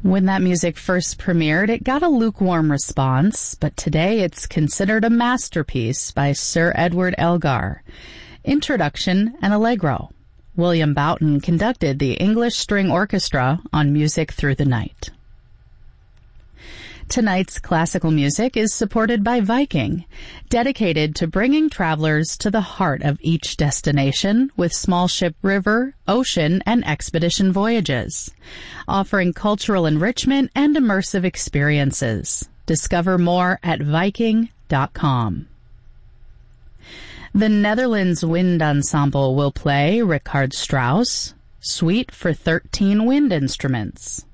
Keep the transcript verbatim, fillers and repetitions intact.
When that music first premiered, it got a lukewarm response, but today it's considered a masterpiece by Sir Edward Elgar. Introduction and Allegro. William Boughton conducted the English String Orchestra on Music Through the Night. Tonight's classical music is supported by Viking, dedicated to bringing travelers to the heart of each destination with small ship river, ocean, and expedition voyages, offering cultural enrichment and immersive experiences. Discover more at Viking dot com. The Netherlands Wind Ensemble will play Richard Strauss, Suite for thirteen Wind Instruments.